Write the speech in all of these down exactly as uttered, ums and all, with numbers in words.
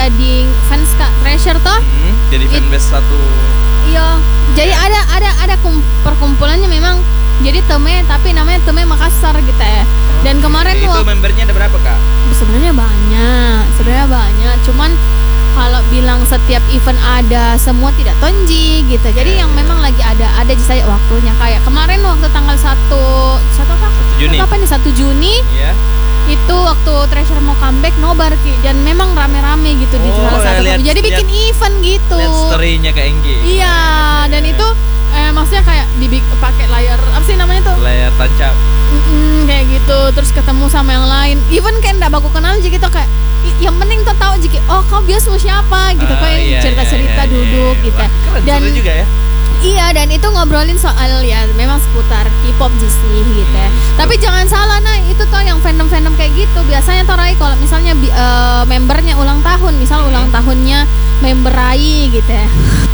jadi fans Kak Treasure toh. Hmm, jadi It- fanbase satu. Iya. Jadi ada ada ada kum- perkumpulannya memang jadi Teme tapi namanya Teme Makassar gitu ya. Dan kemarin Itu wak- membernya ada berapa Kak? sebenarnya banyak, sebenarnya banyak. Cuman kalau bilang setiap event ada, semua tidak tonji gitu. Jadi yang memang lagi ada ada aja saya waktunya. Kayak kemarin waktu tanggal satu satu apa? satu Juni. Kapan nih? satu Juni Iya. itu waktu Treasure mau comeback nobar Ki. Dan memang rame-rame gitu di Oh, salah satu. lihat- Jadi lihat- bikin event gitu. Lihat story-nya Kak Enggi. Iya, dan itu eh, maksudnya kayak dibik pakai layar apa sih namanya tuh? Layar tancap. Mm-mm, kayak gitu, terus ketemu sama yang lain. Even kayak ndak baku kenal aja gitu kayak i- yang penting tuh tahu jiki oh kau biasa mau siapa gitu Ah, kayak iya, cerita-cerita iya, iya, duduk iya. gitu. Wah, keren, Dan seru juga ya. iya, dan itu ngobrolin soal ya memang seputar K-pop sih gitu ya. Hmm, Tapi jangan salah nah, itu tuh yang fandom-fandom kayak gitu biasanya tuh Rai kalau misalnya bi- eh, membernya ulang tahun, misal ulang tahunnya member Rai gitu ya.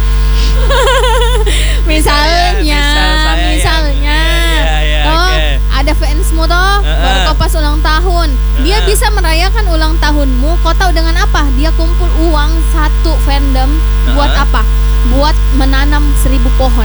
Misalnya, misal saya yang- misalnya, Iya, iya, toh oke. ada fansmu toh, Uh-uh. baru kau pas ulang tahun, dia Uh-uh. bisa merayakan ulang tahunmu. Kau tahu dengan apa? Dia kumpul uang satu fandom buat Uh-uh. apa? Buat menanam seribu pohon.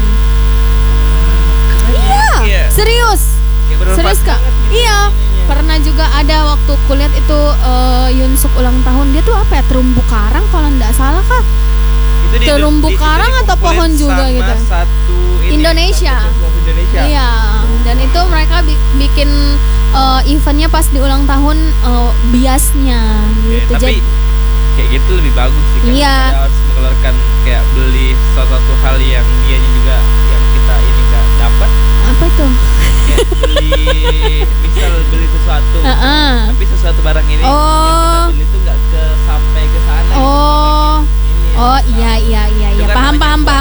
Iya, Iya. serius, Kayak bermanfaat serius Kak. banget gitu Iya. ininya. Pernah juga ada waktu kulihat itu eh, Yunsuk ulang tahun, dia tuh apa ya, terumbu karang kalau nggak salah Kak. Itu di- terumbu di- itu karang atau dikumpulin pohon juga sama gitu? Satu ini, Indonesia. satu kelompok Indonesia. Iya, dan itu mereka bi- bikin eh, eventnya pas di ulang tahun eh, biasnya Oke, gitu. tapi Jadi kayak gitu lebih bagus sih kan. Iya. Kita harus mengeluarkan kayak beli sesuatu hal yang dianya juga yang kita ini nggak dapat. apa itu? Kayak beli misal beli sesuatu, Heeh. tapi sesuatu barang ini Oh. yang kita beli itu nggak ke sampai ke sana. gitu. Oh. Ini ya. Oh iya iya iya Itu iya kan paham namanya paham